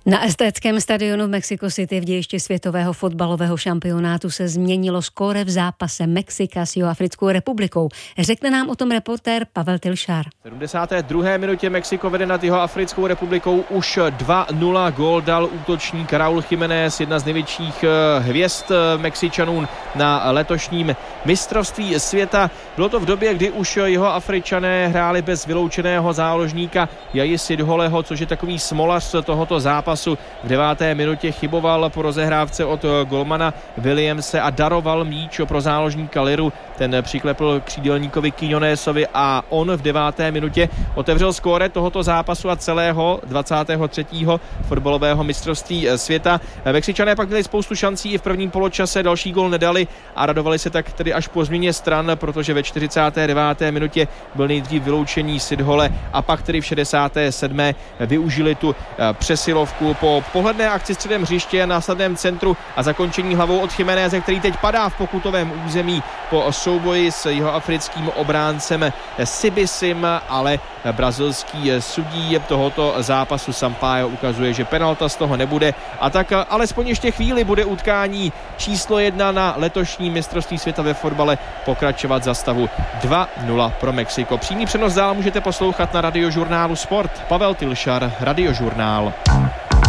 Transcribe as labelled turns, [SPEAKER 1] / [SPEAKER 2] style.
[SPEAKER 1] Na aztéckém stadionu v Mexico City v dějišti světového fotbalového šampionátu se změnilo skóre v zápase Mexika s Jihoafrickou republikou. Řekne nám o tom reportér Pavel Tilšár.
[SPEAKER 2] V 72. minutě Mexiko vede nad Jihoafrickou republikou už 2-0. Gól dal útočník Raúl Jiménez, jedna z největších hvězd Mexičanů na letošním mistrovství světa. Bylo to v době, kdy už Jihoafričané hráli bez vyloučeného záložníka Jaji Sidholeho, což je takový smolař tohoto zápasu. V 9. minutě chyboval po rozehrávce od golmana Williamse a daroval míč pro záložníka Liru. Ten přiklepl křídelníkovi Quiñonesovi a on v 9. minutě otevřel skóre tohoto zápasu a celého 23. fotbalového mistrovství světa. Mexičané pak měli spoustu šancí i v prvním poločase, další gól nedali a radovali se tak tedy až po změně stran, protože ve 49. minutě byl nejdřív vyloučení Sidhole a pak tedy v 67. využili tu přesilovku po pohledné akci středem hřiště a následném centru a zakončení hlavou od Jiméneze, který teď padá v pokutovém území po souboji s jihoafrickým obráncem Sibisim, ale brazilský sudí tohoto zápasu Sampaio ukazuje, že penalta z toho nebude a tak alespoň ještě chvíli bude utkání číslo 1 na letošní mistrovství světa ve fotbale pokračovat za stavu 2-0 pro Mexiko. Přímý přenos dál můžete poslouchat na Radiožurnálu Sport. Pavel Tilšar, Radiožurnál.